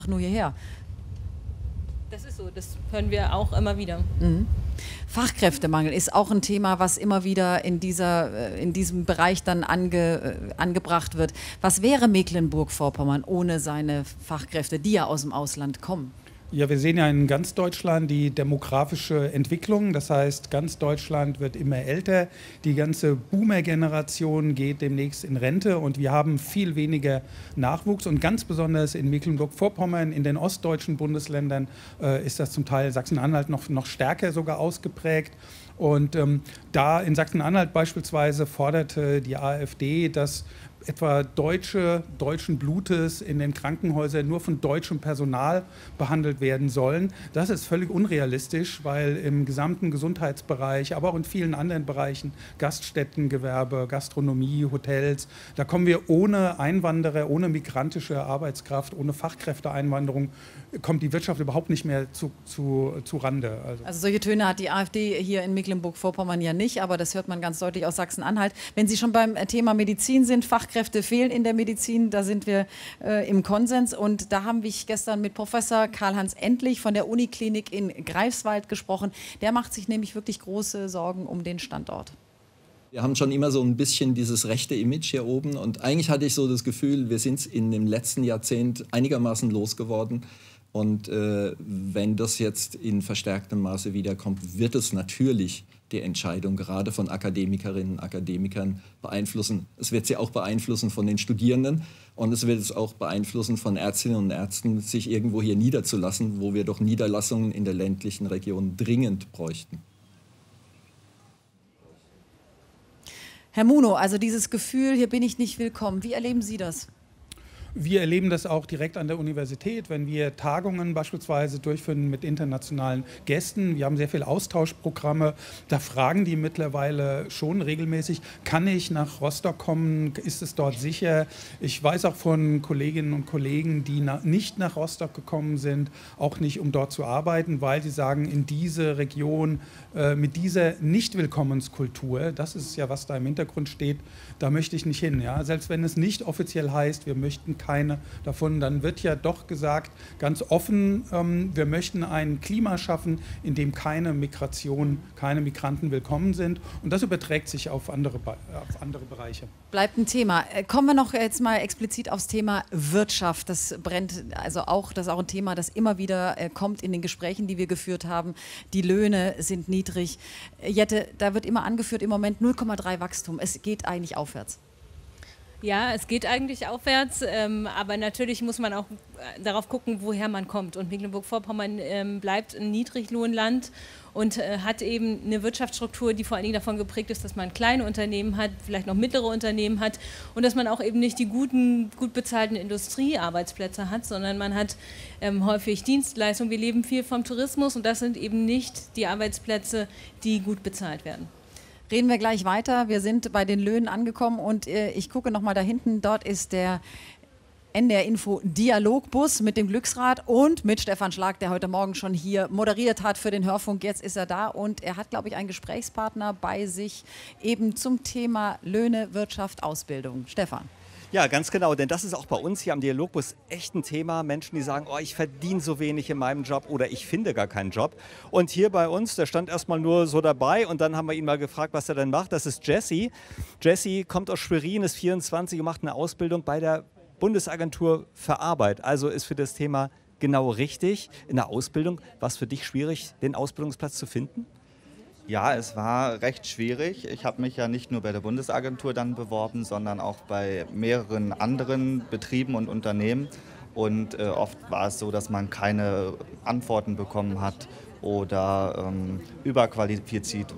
nur hierher. Das ist so, das hören wir auch immer wieder. Mhm. Fachkräftemangel ist auch ein Thema, was immer wieder in diesem Bereich dann angebracht wird. Was wäre Mecklenburg-Vorpommern ohne seine Fachkräfte, die ja aus dem Ausland kommen? Ja, wir sehen ja in ganz Deutschland die demografische Entwicklung. Das heißt, ganz Deutschland wird immer älter. Die ganze Boomer-Generation geht demnächst in Rente und wir haben viel weniger Nachwuchs. Und ganz besonders in Mecklenburg-Vorpommern, in den ostdeutschen Bundesländern, ist das zum Teil Sachsen-Anhalt noch stärker sogar ausgeprägt. Und da in Sachsen-Anhalt beispielsweise forderte die AfD, dass etwa deutschen Blutes in den Krankenhäusern nur von deutschem Personal behandelt werden sollen. Das ist völlig unrealistisch, weil im gesamten Gesundheitsbereich, aber auch in vielen anderen Bereichen, Gaststättengewerbe, Gastronomie, Hotels, da kommen wir ohne Einwanderer, ohne migrantische Arbeitskraft, ohne Fachkräfteeinwanderung, kommt die Wirtschaft überhaupt nicht mehr zu Rande. Also solche Töne hat die AfD hier in Mecklenburg-Vorpommern ja nicht, aber das hört man ganz deutlich aus Sachsen-Anhalt. Wenn Sie schon beim Thema Medizin sind, Fachkräfte fehlen in der Medizin, da sind wir im Konsens. Und da haben wir gestern mit Professor Karl-Heinz Endlich von der Uniklinik in Greifswald gesprochen. Der macht sich nämlich wirklich große Sorgen um den Standort. Wir haben schon immer so ein bisschen dieses rechte Image hier oben. Und eigentlich hatte ich so das Gefühl, wir sind es in dem letzten Jahrzehnt einigermaßen losgeworden. Und wenn das jetzt in verstärktem Maße wiederkommt, wird es natürlich die Entscheidung gerade von Akademikerinnen und Akademikern beeinflussen. Es wird sie auch beeinflussen von den Studierenden und es wird es auch beeinflussen von Ärztinnen und Ärzten, sich irgendwo hier niederzulassen, wo wir doch Niederlassungen in der ländlichen Region dringend bräuchten. Herr Munow, also dieses Gefühl, hier bin ich nicht willkommen, wie erleben Sie das? Wir erleben das auch direkt an der Universität, wenn wir Tagungen beispielsweise durchführen mit internationalen Gästen. Wir haben sehr viele Austauschprogramme. Da fragen die mittlerweile schon regelmäßig, kann ich nach Rostock kommen? Ist es dort sicher? Ich weiß auch von Kolleginnen und Kollegen, die nicht nach Rostock gekommen sind, auch nicht, um dort zu arbeiten, weil sie sagen, in diese Region mit dieser Nicht-Willkommenskultur, das ist ja, was da im Hintergrund steht, da möchte ich nicht hin. Ja? Selbst wenn es nicht offiziell heißt, wir möchten keine davon, dann wird ja doch gesagt, ganz offen, wir möchten ein Klima schaffen, in dem keine Migration, keine Migranten willkommen sind. Und das überträgt sich auf andere Bereiche. Bleibt ein Thema. Kommen wir noch jetzt mal explizit aufs Thema Wirtschaft. Das brennt, also auch, das ist auch ein Thema, das immer wieder kommt in den Gesprächen, die wir geführt haben. Die Löhne sind niedrig. Jette, da wird immer angeführt, im Moment 0,3 Wachstum. Es geht eigentlich aufwärts. Ja, es geht eigentlich aufwärts, aber natürlich muss man auch darauf gucken, woher man kommt. Und Mecklenburg-Vorpommern bleibt ein Niedriglohnland und hat eben eine Wirtschaftsstruktur, die vor allen Dingen davon geprägt ist, dass man kleine Unternehmen hat, vielleicht noch mittlere Unternehmen hat und dass man auch eben nicht die gut bezahlten Industriearbeitsplätze hat, sondern man hat häufig Dienstleistungen. Wir leben viel vom Tourismus und das sind eben nicht die Arbeitsplätze, die gut bezahlt werden. Reden wir gleich weiter. Wir sind bei den Löhnen angekommen und ich gucke noch mal da hinten. Dort ist der NDR Info Dialogbus mit dem Glücksrad und mit Stefan Schlag, der heute Morgen schon hier moderiert hat für den Hörfunk. Jetzt ist er da und er hat, glaube ich, einen Gesprächspartner bei sich eben zum Thema Löhne, Wirtschaft, Ausbildung. Stefan. Ja, ganz genau, denn das ist auch bei uns hier am Dialogbus echt ein Thema. Menschen, die sagen, oh, ich verdiene so wenig in meinem Job oder ich finde gar keinen Job. Und hier bei uns, der stand erstmal nur so dabei und dann haben wir ihn mal gefragt, was er denn macht. Das ist Jesse. Jesse kommt aus Schwerin, ist 24 und macht eine Ausbildung bei der Bundesagentur für Arbeit. Also ist für das Thema genau richtig. In der Ausbildung war es für dich schwierig, den Ausbildungsplatz zu finden? Ja, es war recht schwierig. Ich habe mich ja nicht nur bei der Bundesagentur dann beworben, sondern auch bei mehreren anderen Betrieben und Unternehmen. Und oft war es so, dass man keine Antworten bekommen hat oder überqualifiziert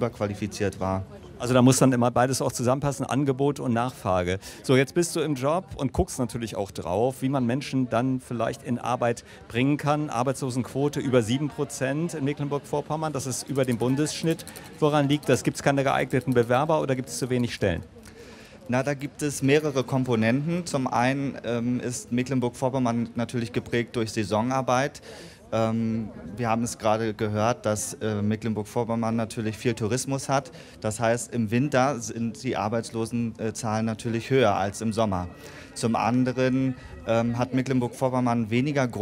war. Also da muss dann immer beides auch zusammenpassen, Angebot und Nachfrage. So, jetzt bist du im Job und guckst natürlich auch drauf, wie man Menschen dann vielleicht in Arbeit bringen kann. Arbeitslosenquote über 7% in Mecklenburg-Vorpommern, das ist über dem Bundesschnitt. Woran liegt das? Gibt es keine geeigneten Bewerber oder gibt es zu wenig Stellen? Na, da gibt es mehrere Komponenten. Zum einen ist Mecklenburg-Vorpommern natürlich geprägt durch Saisonarbeit. Wir haben es gerade gehört, dass Mecklenburg-Vorpommern natürlich viel Tourismus hat. Das heißt, im Winter sind die Arbeitslosenzahlen natürlich höher als im Sommer. Zum anderen hat Mecklenburg-Vorpommern weniger